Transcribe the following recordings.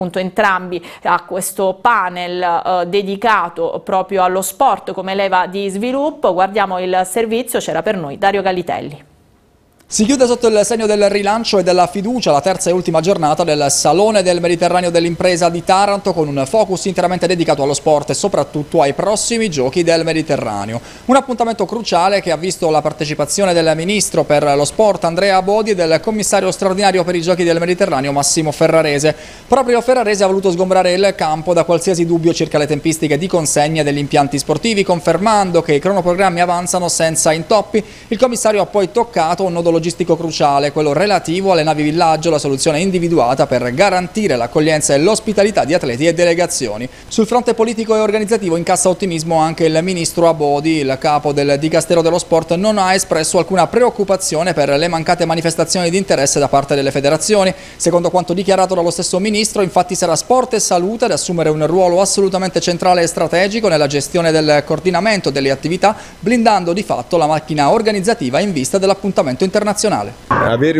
entrambi a questo panel dedicato proprio allo sport come leva di sviluppo. Guardiamo il servizio, c'era per noi Dario Gallitelli. Si chiude sotto il segno del rilancio e della fiducia la terza e ultima giornata del Salone del Mediterraneo dell'Impresa di Taranto, con un focus interamente dedicato allo sport e soprattutto ai prossimi Giochi del Mediterraneo. Un appuntamento cruciale che ha visto la partecipazione del Ministro per lo Sport Andrea Bodi e del Commissario straordinario per i Giochi del Mediterraneo Massimo Ferrarese. Proprio Ferrarese ha voluto sgombrare il campo da qualsiasi dubbio circa le tempistiche di consegna degli impianti sportivi, confermando che i cronoprogrammi avanzano senza intoppi. Il Commissario ha poi toccato un nodo logistico cruciale, quello relativo alle navi villaggio, la soluzione individuata per garantire l'accoglienza e l'ospitalità di atleti e delegazioni. Sul fronte politico e organizzativo incassa ottimismo anche il ministro Abodi. Il capo del Dicastero dello Sport non ha espresso alcuna preoccupazione per le mancate manifestazioni di interesse da parte delle federazioni. Secondo quanto dichiarato dallo stesso ministro, infatti sarà sport e salute ad assumere un ruolo assolutamente centrale e strategico nella gestione del coordinamento delle attività, blindando di fatto la macchina organizzativa in vista dell'appuntamento internazionale. Avere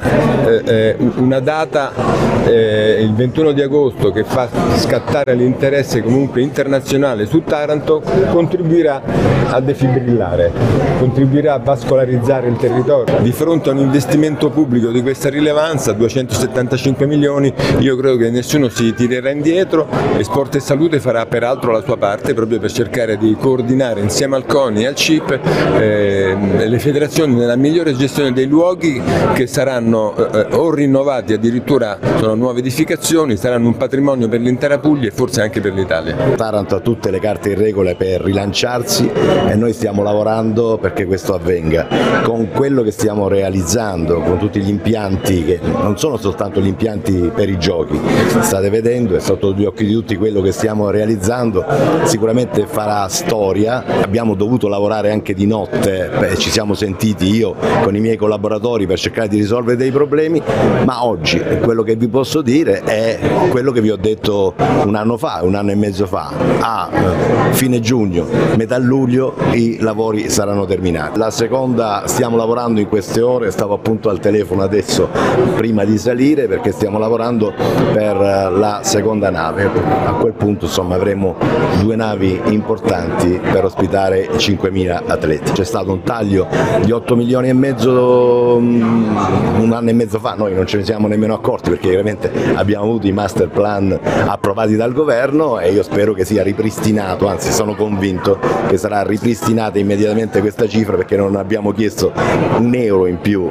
una data, il 21 di agosto, che fa scattare l'interesse comunque internazionale su Taranto, contribuirà a defibrillare, contribuirà a vascolarizzare il territorio. Di fronte a un investimento pubblico di questa rilevanza, 275 milioni, io credo che nessuno si tirerà indietro e Sport e Salute farà peraltro la sua parte proprio per cercare di coordinare insieme al CONI e al CIP le federazioni nella migliore gestione dei luoghi, che saranno o rinnovati, addirittura sono nuove edificazioni, saranno un patrimonio per l'intera Puglia e forse anche per l'Italia. Taranto ha tutte le carte in regola per rilanciarsi e noi stiamo lavorando perché questo avvenga. Con quello che stiamo realizzando, con tutti gli impianti, che non sono soltanto gli impianti per i giochi, state vedendo, è sotto gli occhi di tutti quello che stiamo realizzando, sicuramente farà storia. Abbiamo dovuto lavorare anche di notte, ci siamo sentiti io con i miei collaboratori per cercare di risolvere dei problemi, ma oggi quello che vi posso dire è quello che vi ho detto un anno e mezzo fa, a fine giugno, metà luglio i lavori saranno terminati. La seconda, stiamo lavorando in queste ore, stavo appunto al telefono adesso prima di salire, perché stiamo lavorando per la seconda nave. A quel punto insomma avremo due navi importanti per ospitare 5.000 atleti. C'è stato un taglio di 8 milioni e mezzo un anno e mezzo fa, noi non ce ne siamo nemmeno accorti perché chiaramente abbiamo avuto i master plan approvati dal governo e io spero che sia ripristinato, anzi sono convinto che sarà ripristinata immediatamente questa cifra, perché non abbiamo chiesto un euro in più.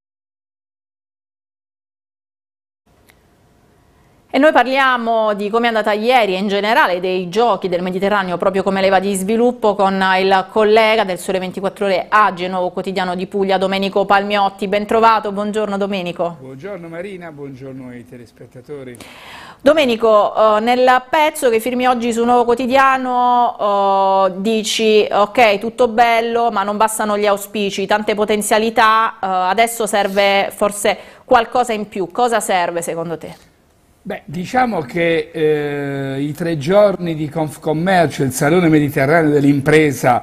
E noi parliamo di come è andata ieri e in generale dei Giochi del Mediterraneo proprio come leva di sviluppo con il collega del Sole 24 Ore AGI, Nuovo Quotidiano di Puglia, Domenico Palmiotti. Ben trovato, buongiorno Domenico. Buongiorno Marina, buongiorno ai telespettatori. Domenico, nel pezzo che firmi oggi su Nuovo Quotidiano dici ok, tutto bello ma non bastano gli auspici, tante potenzialità, adesso serve forse qualcosa in più. Cosa serve secondo te? Beh, diciamo che i 3 giorni di Confcommercio, il Salone Mediterraneo dell'Impresa,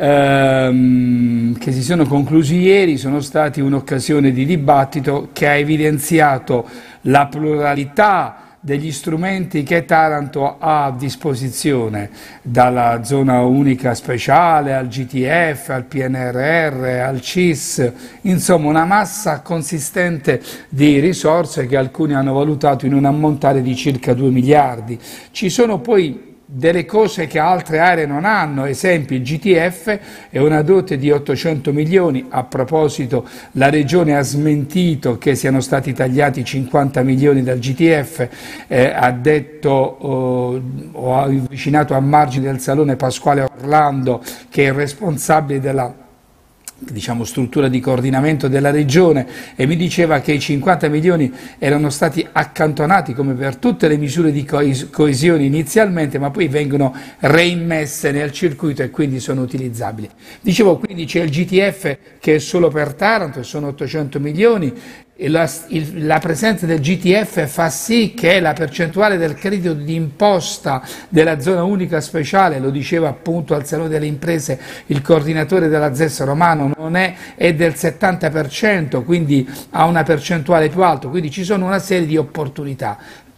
che si sono conclusi ieri, sono stati un'occasione di dibattito che ha evidenziato la pluralità degli strumenti che Taranto ha a disposizione, dalla zona unica speciale al GTF, al PNRR, al CIS, insomma una massa consistente di risorse che alcuni hanno valutato in un ammontare di circa 2 miliardi. Ci sono poi delle cose che altre aree non hanno, esempio il GTF è una dote di 800 milioni, a proposito la Regione ha smentito che siano stati tagliati 50 milioni dal GTF, ha detto o ha avvicinato a margine del Salone Pasquale Orlando, che è il responsabile della struttura di coordinamento della regione, e mi diceva che i 50 milioni erano stati accantonati come per tutte le misure di coesione inizialmente, ma poi vengono reimmesse nel circuito e quindi sono utilizzabili. Dicevo, quindi c'è il GTF che è solo per Taranto, sono 800 milioni, e la presenza del GTF fa sì che la percentuale del credito d'imposta della zona unica speciale, lo diceva appunto al Salone delle Imprese il coordinatore della ZES Romano, è del 70%, quindi ha una percentuale più alta, quindi ci sono una serie di opportunità.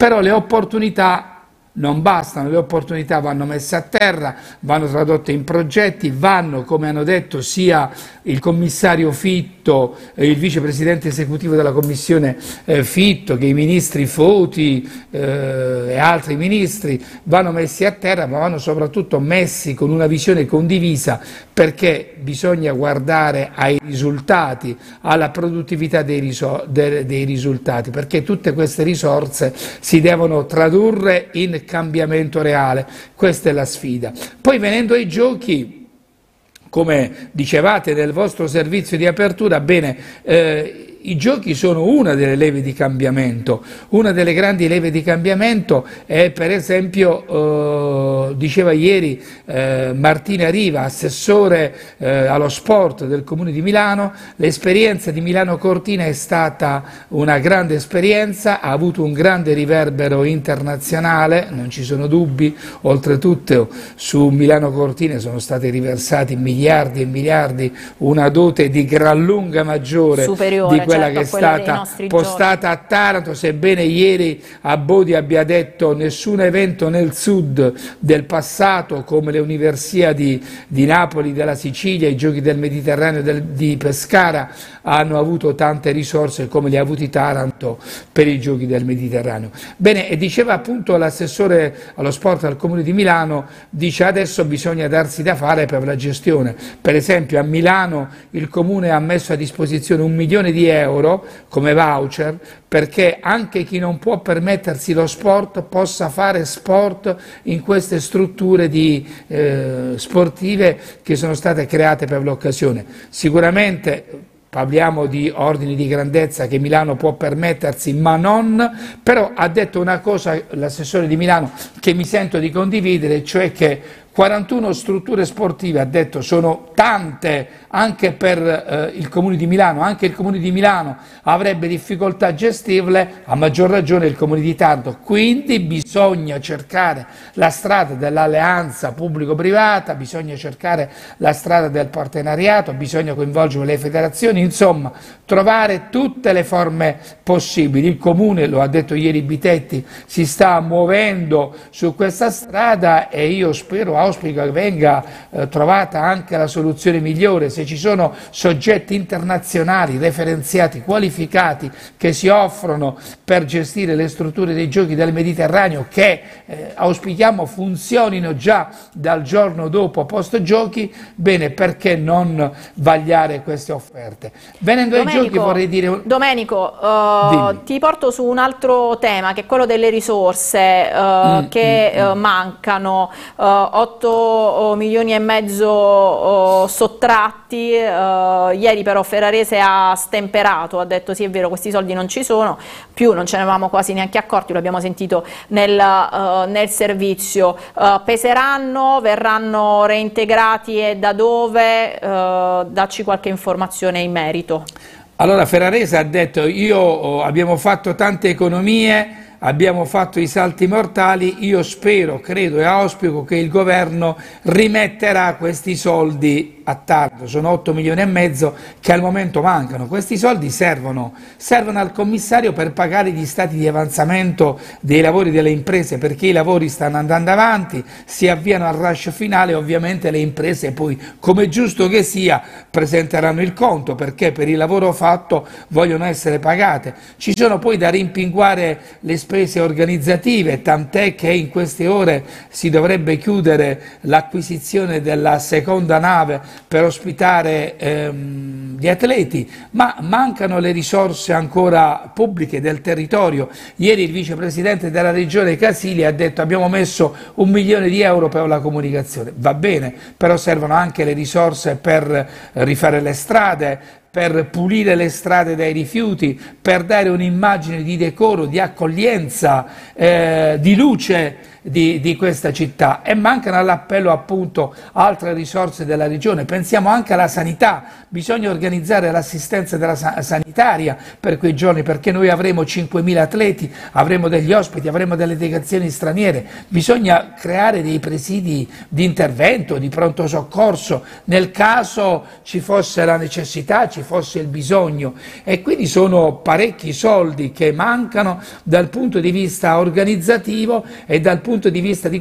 però le opportunità non bastano, le opportunità vanno messe a terra, vanno tradotte in progetti, vanno, come hanno detto sia il commissario Fitto, il vicepresidente esecutivo della commissione Fitto, che i ministri Foti e altri ministri, vanno messi a terra, ma vanno soprattutto messi con una visione condivisa, perché bisogna guardare ai risultati, alla produttività dei risultati, perché tutte queste risorse si devono tradurre in cambiamento reale. Questa è la sfida. Poi, venendo ai giochi, come dicevate nel vostro servizio di apertura, bene, i giochi sono una delle leve di cambiamento. Una delle grandi leve di cambiamento è, per esempio, diceva ieri Martina Riva, assessore allo sport del Comune di Milano, l'esperienza di Milano Cortina è stata una grande esperienza, ha avuto un grande riverbero internazionale, non ci sono dubbi. Oltretutto su Milano Cortina sono stati riversati miliardi e miliardi, una dote di gran lunga maggiore superiore, di quella certo, che è stata postata a Taranto, sebbene ieri a Bodi abbia detto nessun evento nel sud del passato, come le Universiadi di Napoli, della Sicilia, i Giochi del Mediterraneo di Pescara, hanno avuto tante risorse come li ha avuti Taranto per i Giochi del Mediterraneo. Bene, e diceva appunto l'assessore allo sport al Comune di Milano, dice adesso bisogna darsi da fare per la gestione. Per esempio a Milano il Comune ha messo a disposizione 1 milione di euro come voucher, perché anche chi non può permettersi lo sport possa fare sport in queste strutture sportive che sono state create per l'occasione. Sicuramente parliamo di ordini di grandezza che Milano può permettersi, ma non, però ha detto una cosa l'assessore di Milano che mi sento di condividere, cioè che 41 strutture sportive, ha detto, sono tante anche per il Comune di Milano, anche il Comune di Milano avrebbe difficoltà a gestirle, a maggior ragione il Comune di Taranto, quindi bisogna cercare la strada dell'alleanza pubblico-privata, bisogna cercare la strada del partenariato, bisogna coinvolgere le federazioni, insomma trovare tutte le forme possibili. Il Comune, lo ha detto ieri Bitetti, si sta muovendo su questa strada e io auspico che venga trovata anche la soluzione migliore. Se ci sono soggetti internazionali referenziati, qualificati, che si offrono per gestire le strutture dei Giochi del Mediterraneo, che auspichiamo funzionino già dal giorno dopo post giochi, bene, perché non vagliare queste offerte? Venendo ai giochi vorrei dire... Domenico, ti porto su un altro tema, che è quello delle risorse che mancano. 8 milioni e mezzo sottratti, ieri però Ferrarese ha stemperato, ha detto sì è vero questi soldi non ci sono, più non ce ne avevamo quasi neanche accorti, lo abbiamo sentito nel servizio. Peseranno, verranno reintegrati e da dove? Dacci qualche informazione in merito. Allora Ferrarese ha detto abbiamo fatto tante economie, abbiamo fatto i salti mortali, io spero, credo e auspico che il governo rimetterà questi soldi a Taranto. Sono 8 milioni e mezzo che al momento mancano. Questi soldi servono al commissario per pagare gli stati di avanzamento dei lavori delle imprese, perché i lavori stanno andando avanti, si avviano al rush finale, ovviamente le imprese poi, come giusto che sia, presenteranno il conto, perché per il lavoro fatto vogliono essere pagate. Ci sono poi da rimpinguare le spese organizzative, tant'è che in queste ore si dovrebbe chiudere l'acquisizione della seconda nave per ospitare gli atleti, ma mancano le risorse ancora pubbliche del territorio. Ieri il vicepresidente della regione Casili ha detto abbiamo messo 1 milione di euro per la comunicazione, va bene, però servono anche le risorse per rifare le strade, per pulire le strade dai rifiuti, per dare un'immagine di decoro, di accoglienza, di luce di questa città, e mancano all'appello appunto altre risorse della regione. Pensiamo anche alla sanità, bisogna organizzare l'assistenza sanitaria per quei giorni, perché noi avremo 5.000 atleti, avremo degli ospiti, avremo delle delegazioni straniere, bisogna creare dei presidi di intervento, di pronto soccorso, nel caso ci fosse la necessità, ci ci fosse il bisogno, e quindi sono parecchi soldi che mancano dal punto di vista organizzativo e dal punto di vista di